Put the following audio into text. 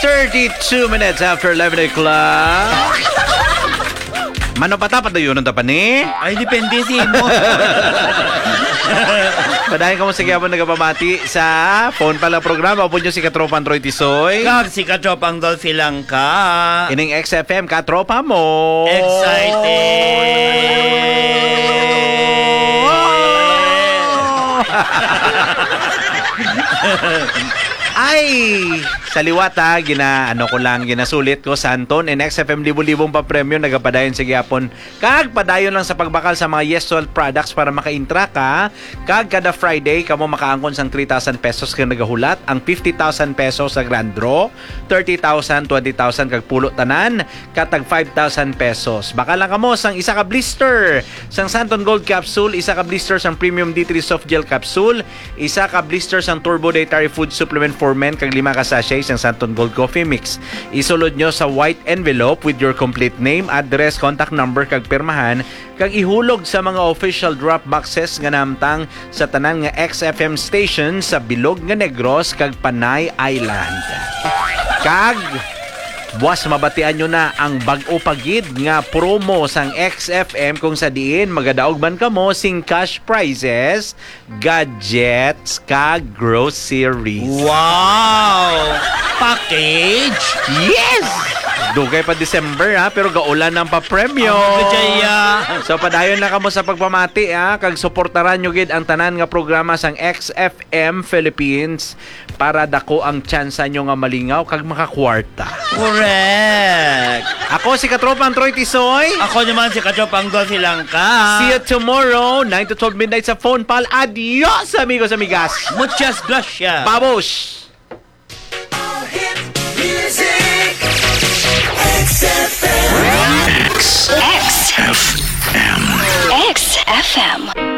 32 minutes after 11 o'clock. Mano pata padayon ng tapani? Ay, depende si mo. Padahin ka mo sa kiyapon nagapamati sa phone pala programa. Opo nyo si Katropan Troy Tisoy. Kag si Katropang Dolphy lang ka. Ining XFM Katropa mo. Ay, sa liwat ha, ginasulit ko sa Anton and XFM libo-libong pa premyo nagapadayon sa gyapon. Kag padayon lang sa pagbakal sa mga Yesol products para maka-intra ka. Kag kada Friday kamo makaangkon sang 3,000 pesos kag nagahulat, ang 50,000 pesos sa grand draw, 30,000, 20,000 kag pulo tanan, katag 5,000 pesos. Baka lang kamo sang isa ka blister sang Santon Gold Capsule, isa ka blister sang Premium D3 Soft Gel Capsule, isa ka blister sang Turbo Dietary Food Supplement for Men kag 5 ka sachet sang Santon Gold Coffee Mix. Isulod nyo sa white envelope with your complete name, address, contact number kag pirmahan, kag ihulog sa mga official drop boxes nga namtang sa tanan nga XFM station sa Bilog nga Negros kag Panay Island. Kag buwas mabatian nyo na ang bag-o pagid nga promo sang XFM kung sa diin magadaog man kamo sing cash prizes, gadgets, kag groceries. Wow! Package? Yes! Dugay pa December ha, pero gaulan ng pa-premyo. So padayon na kamo sa pagpamati ha, kag suportaran nyo gid ang tanan nga programa sang XFM Philippines para dako ang tsansa nyo nga malingaw kag makakwarta. Correct! Ako si Katropang Troy Tisoy. Ako naman si Katropang Dolphy lang ka. See you tomorrow, 9 to 12 midnight sa phone pal. Adios, amigos, amigas. Muchas gracias. Babush! XFM. XFM.